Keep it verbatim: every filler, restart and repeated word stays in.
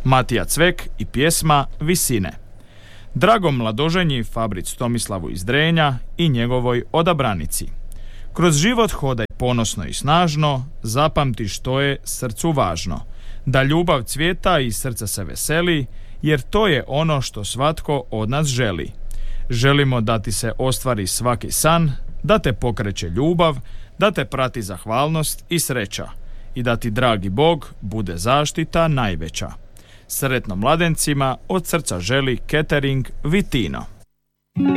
Matija Cvek i pjesma Visine. Dragom mladoženji Fabric Tomislavu iz Drenja i njegovoj odabranici. Kroz život hodaj ponosno i snažno, zapamti što je srcu važno. Da ljubav cvjeta i srce se veseli, jer to je ono što svatko od nas želi. Želimo da ti se ostvari svaki san, da te pokreće ljubav, da te prati zahvalnost i sreća i da ti dragi Bog bude zaštita najveća. Sretno mladencima, od srca želi Catering Vitino.